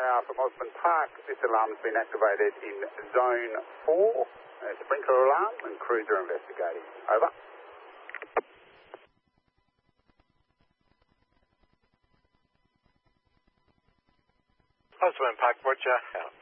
AR from Osborne Park. This alarm has been activated in Zone 4. Sprinkler alarm and crews are investigating. Over. Osborne Park, Roger. Out.